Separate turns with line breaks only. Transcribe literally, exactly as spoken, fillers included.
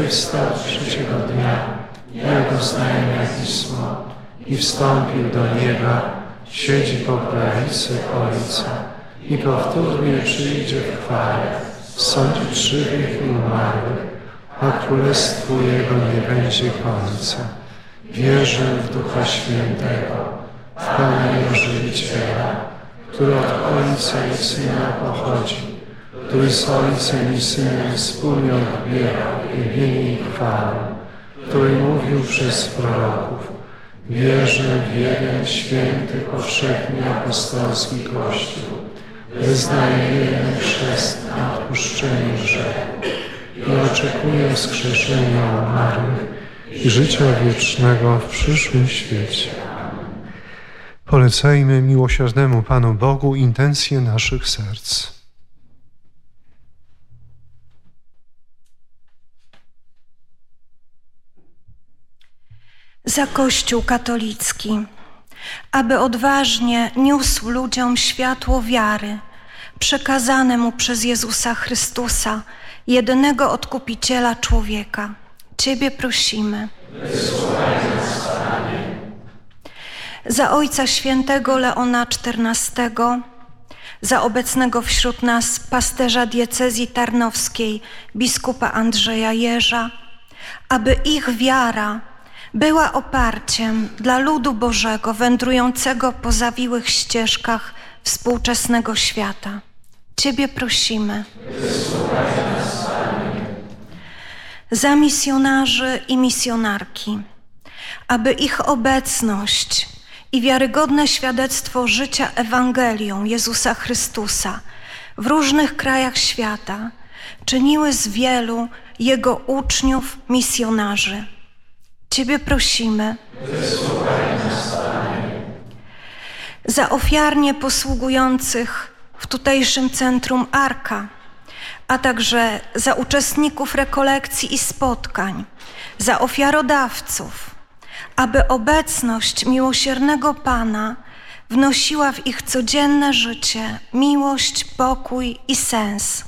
który wstał trzeciego dnia, jak uznaje na Pismo, i wstąpił do nieba, siedzi po prawicy Ojca i powtórnie przyjdzie w chwale, sądzić żywych i umarłych, a królestwu Jego nie będzie końca. Wierzę w Ducha Świętego, w Pana i Żywiciela, który od Ojca i Syna pochodzi, który z Ojcem i Synem wspólnie odbierał wielbienie i chwałę, który mówił przez proroków. Wierzę w jeden święty, powszechny apostolski Kościół. Wyznaję jeden chrzest na odpuszczenie grzechów i oczekuję wskrzeszenia umarłych i życia wiecznego w przyszłym świecie. Polecajmy miłosiernemu Panu Bogu intencje naszych serc.
Za Kościół katolicki, aby odważnie niósł ludziom światło wiary, przekazane mu przez Jezusa Chrystusa, jedynego Odkupiciela człowieka. Ciebie prosimy.
Wysłuchaj nas, Panie.
Za Ojca Świętego Leona czternastego, za obecnego wśród nas pasterza diecezji tarnowskiej, biskupa Andrzeja Jerza, aby ich wiara była oparciem dla ludu Bożego wędrującego po zawiłych ścieżkach współczesnego świata. Ciebie prosimy.
Wysłuchaj nas, Panie.
Za misjonarzy i misjonarki, aby ich obecność i wiarygodne świadectwo życia Ewangelią Jezusa Chrystusa w różnych krajach świata czyniły z wielu Jego uczniów misjonarzy. Ciebie prosimy.
Wysłuchaj nas, Panie.
Za ofiarnie posługujących w tutejszym centrum Arka, a także za uczestników rekolekcji i spotkań, za ofiarodawców, aby obecność miłosiernego Pana wnosiła w ich codzienne życie miłość, pokój i sens.